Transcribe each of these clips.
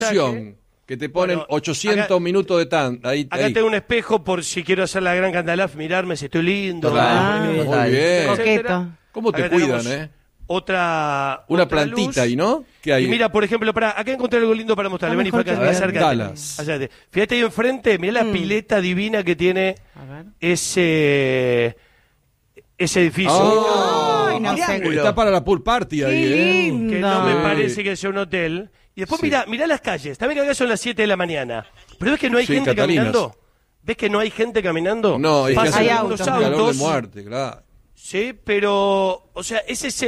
que te ponen 800 minutos de ahí. Acá tengo un espejo por si quiero hacer la gran Candalaf, mirarme si estoy lindo. Muy bien. Coqueto. ¿Cómo te cuidan, Una plantita luz. ahí, ¿no? ¿Qué hay? Y mira, por ejemplo, acá encontré algo lindo para mostrarle. Vení, acá, acércate. Dallas. Fíjate ahí enfrente, mirá la pileta divina que tiene ese edificio. Ay, no sé. Está para la pool party ahí, lindo. Que no me parece que sea un hotel. Y después mirá las calles. También que acá son las 7 de la mañana. Pero ves que no hay gente caminando. ¿Ves que no hay gente caminando? No, es pasan hay los calor de muerte, claro. Sí, pero, o sea, ese es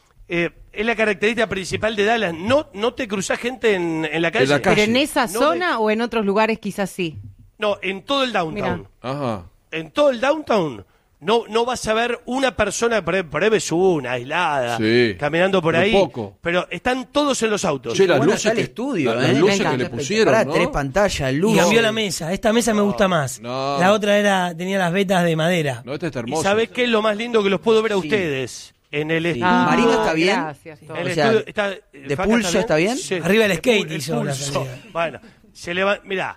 es la característica principal de Dallas. No te cruzás gente en la calle. ¿Pero en esa zona o en otros lugares quizás sí? No, en todo el downtown. Mirá. Ajá. En todo el downtown. No vas a ver una persona, por ahí ves una aislada, caminando por ahí. Poco. Pero están todos en los autos. Che, las Bueno, luces está el que, estudio, las luces que le Espectacular, pusieron, ¿no? 3 pantallas, luz. Y cambió la mesa. Esta mesa me gusta más. No. La otra tenía las vetas de madera. No, este está ¿Y hermoso. sabés qué es lo más lindo que los puedo ver a ustedes? En el estudio. Marina está bien. Gracias, todo. El O sea, estudio está, ¿de Faca pulso está bien? Sí. Arriba el skate El hizo la pulso. salida. Bueno, se levanta. Mirá,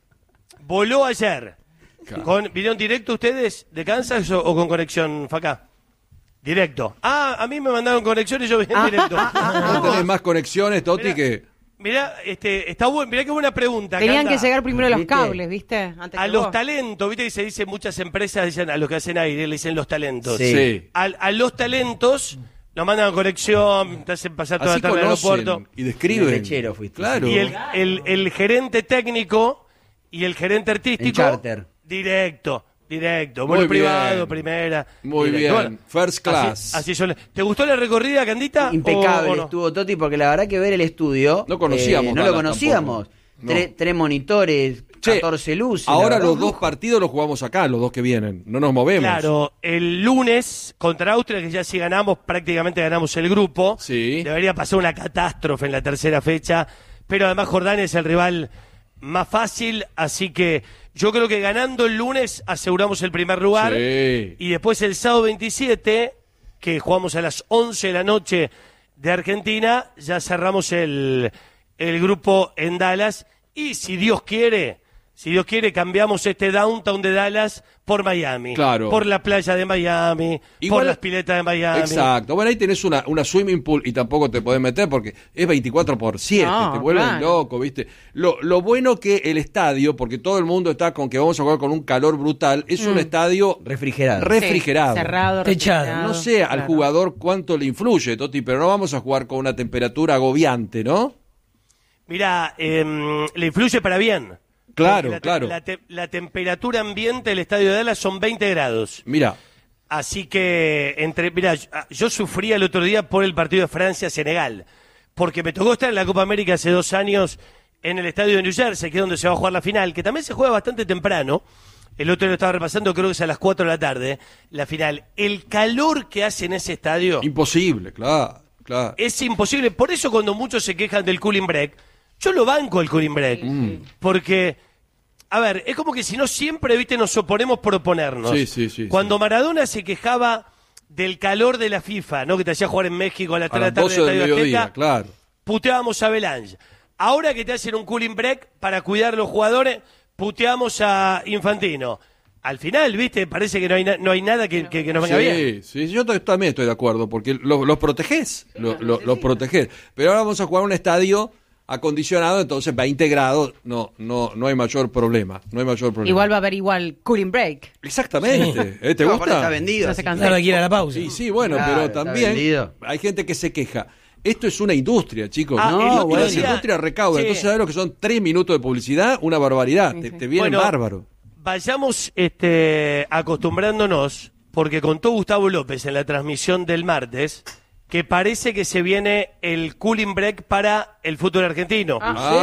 voló ayer. ¿Vinieron directo ustedes de Kansas o con conexión, Faca? Directo. A mí me mandaron conexión y yo vine en directo. No tenés más conexiones, Toti, que... Mirá, está bueno. Mirá qué buena pregunta. Tenían Canda. que llegar primero los ¿Viste? cables, ¿viste? Antes A que los vos. talentos, viste que se dice muchas empresas, dicen a los que hacen aire, le dicen los talentos. Sí. A los talentos nos mandan conexión, te hacen pasar toda Así la tarde en el conocen aeropuerto. y describen. En el lechero fuiste. Claro. Y el gerente técnico y el gerente artístico. En charter. Directo. Muy Vuelo bien. privado, primera. Muy directo. bien. First class. Así son. ¿Te gustó la recorrida, Candita? Impecable o no? estuvo Toti, porque la verdad que ver el estudio... No conocíamos no lo Dallas conocíamos. tampoco. No. 3 monitores, Che, 14 luces. Ahora la verdad, los un 2 lujo. partidos los jugamos acá, los 2 que vienen. No nos movemos. Claro, el lunes contra Austria, que ya si ganamos, prácticamente ganamos el grupo. Sí. Debería pasar una catástrofe en la tercera fecha, pero además Jordania es el rival más fácil, así que yo creo que ganando el lunes aseguramos el primer lugar. Sí. Y después el sábado 27, que jugamos a las 11 de la noche de Argentina, ya cerramos el grupo en Dallas. Y si Dios quiere, cambiamos este downtown de Dallas por Miami. Claro. Por la playa de Miami, Igual- por las piletas de Miami. Exacto. Bueno, ahí tenés una swimming pool y tampoco te podés meter porque es 24/7. No, te vuelven claro. loco, ¿viste? Lo bueno que el estadio, porque todo el mundo está con que vamos a jugar con un calor brutal, es un estadio Refrigerado. refrigerado. Sí, cerrado, Techado. refrigerado. No sé al Claro. jugador cuánto le influye, Toti, pero no vamos a jugar con una temperatura agobiante, ¿no? Mirá, le influye para bien. Claro, Porque claro. La temperatura ambiente del estadio de Dallas son 20 grados. Mira, Así que, mirá, yo sufría el otro día por el partido de Francia-Senegal, porque me tocó estar en la Copa América hace 2 años en el estadio de New Jersey, que es donde se va a jugar la final, que también se juega bastante temprano. El otro día lo estaba repasando, creo que es a las 4 de la tarde, la final. El calor que hace en ese estadio imposible, claro. es imposible. Por eso cuando muchos se quejan del cooling break, yo lo banco el cooling break. Porque, a ver, es como que si no siempre, viste, nos oponemos por oponernos. Sí. Cuando Maradona se quejaba del calor de la FIFA, ¿no? Que te hacía jugar en México a las 3 de la las tarde 12 en del el Estadio mediodía, Azteca, claro. puteábamos a Belange. Ahora que te hacen un cooling break para cuidar a los jugadores, puteamos a Infantino. Al final, viste, parece que no hay nada que nos venga bien. Sí, yo también estoy de acuerdo, porque los protegés, los protegés. Pero ahora vamos a jugar un estadio acondicionado, entonces 20 grados, no hay mayor problema, Igual va a haber cooling break. Exactamente. ¿Te No, gusta? aparte está vendido. No se así cansa. Ahora quiere la pausa. Sí, bueno, Claro, pero está también vendido. hay gente que se queja. Esto es una industria, chicos. Ah, No, y bueno. las industrias recaudan. Sí. Entonces, ¿sabes lo que son 3 minutos de publicidad? Una barbaridad. Te viene Bueno, bárbaro. Vayamos acostumbrándonos, porque contó Gustavo López en la transmisión del martes, que parece que se viene el cooling break para el fútbol argentino.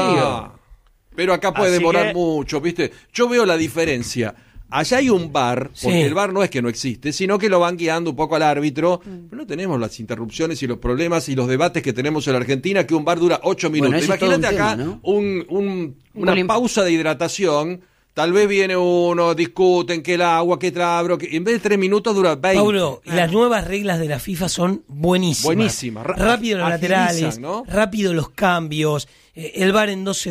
Pero acá puede Así demorar que- mucho, ¿viste? Yo veo la diferencia. Allá hay un VAR, porque Sí. el VAR no es que no existe, sino que lo van guiando un poco al árbitro. Pero no tenemos las interrupciones y los problemas y los debates que tenemos en la Argentina, que un VAR dura 8 minutos. Bueno, eso es todo Imagínate un acá tema, ¿no? una Cooling- pausa de hidratación Tal vez viene uno, discuten que el agua, que trabro, que en vez de 3 minutos dura 20. Paulo, las nuevas reglas de la FIFA son buenísimas. Buenísimas. Rápido los Agilizan, laterales, ¿no? rápido los cambios, el VAR en 12